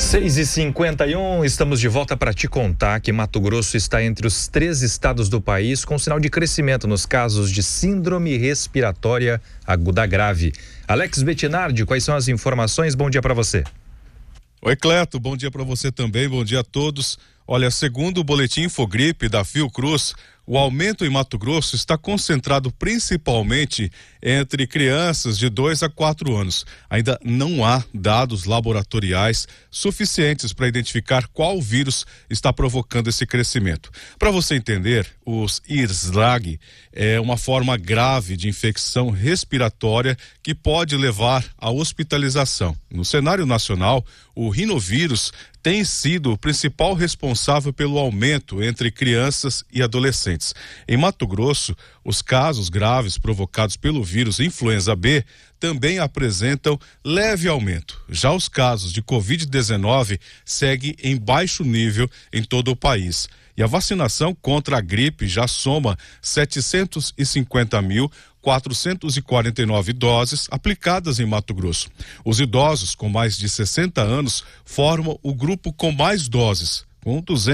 6h51, estamos de volta para te contar que Mato Grosso está entre os 3 estados do país com sinal de crescimento nos casos de síndrome respiratória aguda grave. Alex Bettinardi, quais são as informações? Bom dia para você. Oi, Cleto, bom dia para você também, bom dia a todos. Olha, segundo o boletim Infogripe da Fiocruz, o aumento em Mato Grosso está concentrado principalmente entre crianças de 2 a 4 anos. Ainda não há dados laboratoriais suficientes para identificar qual vírus está provocando esse crescimento. Para você entender, os IRSLAG é uma forma grave de infecção respiratória que pode levar à hospitalização. No cenário nacional, o rinovírus tem sido o principal responsável pelo aumento entre crianças e adolescentes. Em Mato Grosso, os casos graves provocados pelo vírus influenza B também apresentam leve aumento. Já os casos de Covid-19 seguem em baixo nível em todo o país. E a vacinação contra a gripe já soma 750.449 doses aplicadas em Mato Grosso. Os idosos com mais de 60 anos formam o grupo com mais doses, com 200